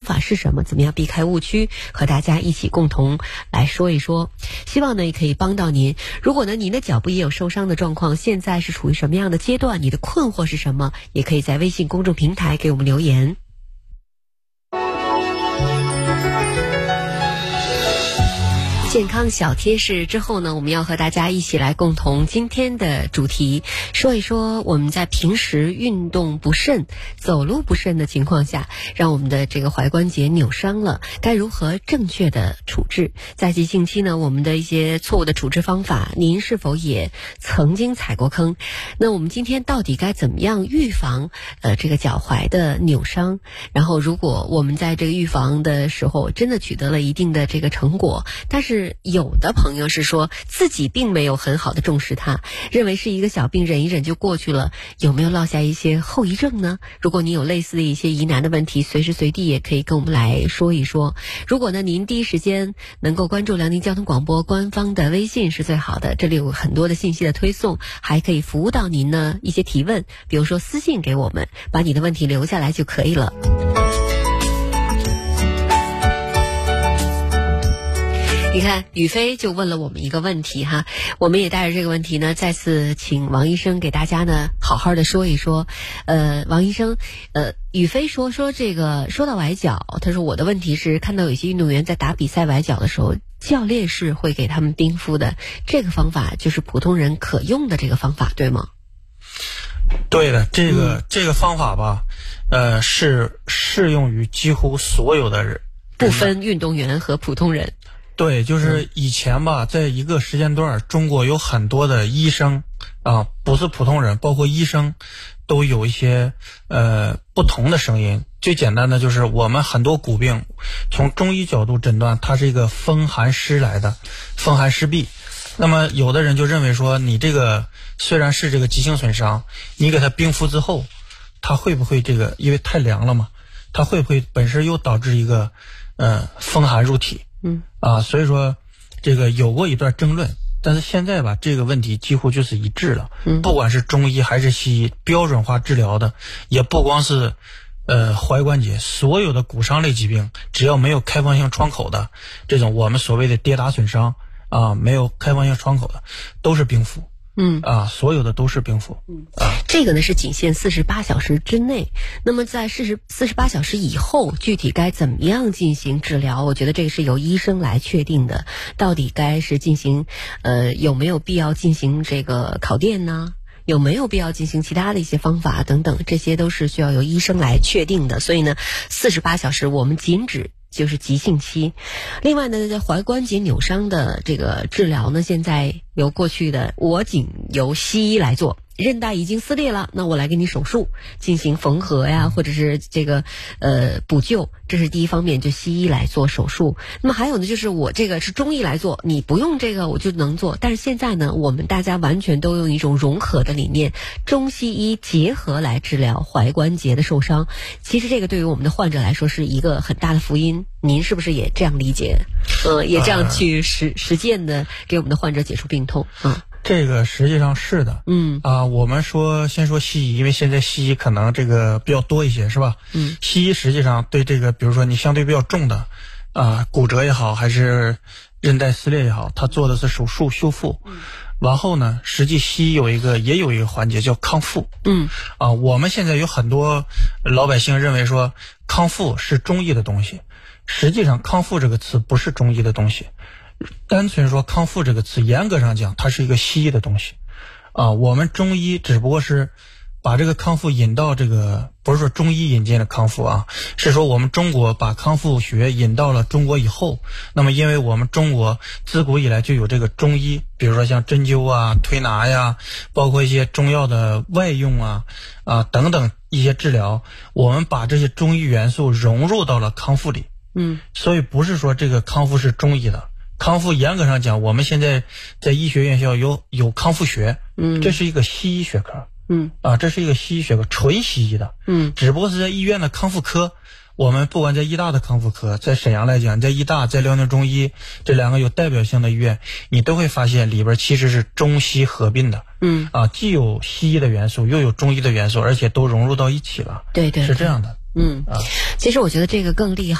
法是什么，怎么样避开误区，和大家一起共同来说一说。希望呢也可以帮到您。如果呢您的脚部也有受伤的状况，现在是处于什么样的阶段，你的困惑是什么，也可以在微信公众平台给我们留言。健康小贴士之后呢，我们要和大家一起来共同今天的主题，说一说我们在平时运动不慎、走路不慎的情况下，让我们的这个踝关节扭伤了，该如何正确的处置。在即近期呢，我们的一些错误的处置方法，您是否也曾经踩过坑？那我们今天到底该怎么样预防这个脚踝的扭伤？然后如果我们在这个预防的时候真的取得了一定的这个成果，但是有的朋友是说自己并没有很好的重视它，认为是一个小病，忍一忍就过去了，有没有落下一些后遗症呢？如果您有类似的一些疑难的问题，随时随地也可以跟我们来说一说。如果呢您第一时间能够关注辽宁交通广播官方的微信是最好的，这里有很多的信息的推送，还可以服务到您呢一些提问，比如说私信给我们，把你的问题留下来就可以了。你看宇飞就问了我们一个问题哈，我们也带着这个问题呢，再次请王医生给大家呢好好的说一说。王医生，宇飞说这个说到崴脚，他说我的问题是看到有些运动员在打比赛崴脚的时候，教练是会给他们冰敷的，这个方法就是普通人可用的这个方法，对吗？ 对的，这个方法吧，是适用于几乎所有的人， 不分运动员和普通人。 对，就是以前吧，在一个时间段，中国有很多的医生啊，不是普通人，包括医生，都有一些不同的声音。最简单的就是我们很多骨病，从中医角度诊断，它是一个风寒湿来的，风寒湿痹。那么有的人就认为说，你这个虽然是这个急性损伤，你给它冰敷之后，它会不会这个因为太凉了嘛，它会不会本身又导致一个风寒入体？所以说这个有过一段争论，但是现在吧，这个问题几乎就是一致了。不管是中医还是西医，标准化治疗的，也不光是踝关节，所有的骨伤类疾病，只要没有开放性创口的这种我们所谓的跌打损伤啊，没有开放性创口的，都是冰敷。所有的都是冰敷。 这个呢是仅限48小时之内。那么在48小时以后，具体该怎么样进行治疗？我觉得这个是由医生来确定的。到底该是进行有没有必要进行这个烤电呢？有没有必要进行其他的一些方法等等，这些都是需要由医生来确定的。所以呢，48小时我们仅指就是急性期。另外呢，在踝关节扭伤的这个治疗呢，现在由过去的我仅由西医来做。韧带已经撕裂了，那我来给你手术进行缝合呀，或者是这个补救，这是第一方面，就西医来做手术。那么还有呢，就是我这个是中医来做，你不用这个我就能做。但是现在呢，我们大家完全都用一种融合的理念，中西医结合来治疗踝关节的受伤。其实这个对于我们的患者来说是一个很大的福音，您是不是也这样理解？也这样去实践的给我们的患者解除病痛？ 这个实际上是的。我们先说西医，因为现在西医可能这个比较多一些，是吧？西医实际上对这个，比如说你相对比较重的骨折也好，还是韧带撕裂也好，他做的是手术修复。然后呢，实际西医也有一个环节叫康复。我们现在有很多老百姓认为说康复是中医的东西，实际上康复这个词不是中医的东西。单纯说康复这个词，严格上讲它是一个西医的东西。我们中医只不过是把这个康复引到这个，不是说中医引进了康复是说我们中国把康复学引到了中国以后，那么因为我们中国自古以来就有这个中医，比如说像针灸推拿呀，包括一些中药的外用等等一些治疗，我们把这些中医元素融入到了康复里。所以不是说这个康复是中医的，康复严格上讲，我们现在在医学院校有康复学，这是一个西医学科。这是一个西医学科，纯西医的。只不过是在医院的康复科，我们不管在医大的康复科，在沈阳来讲，在医大，在辽宁中医这两个有代表性的医院，你都会发现里边其实是中西合并的。既有西医的元素，又有中医的元素，而且都融入到一起了。 对， 是这样的。 其实我觉得这个更厉害。